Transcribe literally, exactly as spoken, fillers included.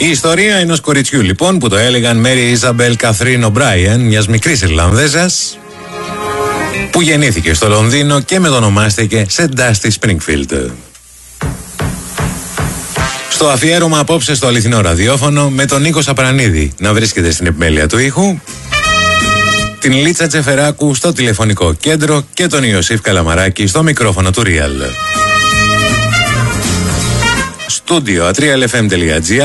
Η ιστορία ενός κοριτσιού λοιπόν που το έλεγαν Μέρι Ιζαμπέλ Καθρίν Ομπράιεν, μιας μικρής Ιρλανδέζας που γεννήθηκε στο Λονδίνο και μετονομάστηκε σε Dusty Springfield. Στο αφιέρωμα απόψε στο αληθινό ραδιόφωνο με τον Νίκο Σαπρανίδη να βρίσκεται στην επιμέλεια του ήχου, την Λίτσα Τζεφεράκου στο τηλεφωνικό κέντρο και τον Ιωσήφ Καλαμαράκη στο μικρόφωνο του Real. Studio at realfm.gr